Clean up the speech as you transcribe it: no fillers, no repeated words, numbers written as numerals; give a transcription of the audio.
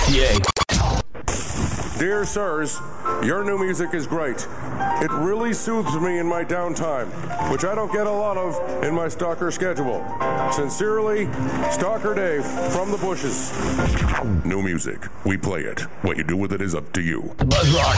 Dear sirs, your new music is great. It really soothes me in my downtime, which I don't get a lot of in my stalker schedule. Sincerely, Stalker Dave from the bushes. New music. We play it. What you do with it is up to you. Buzz Rock.